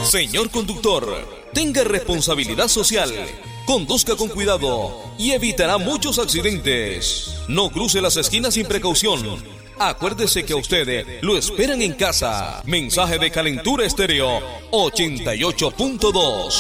Señor conductor, tenga responsabilidad social. Conduzca con cuidado y evitará muchos accidentes. No cruce las esquinas sin precaución. Acuérdese que a usted lo esperan en casa. Mensaje de Calentura Estéreo 88.2.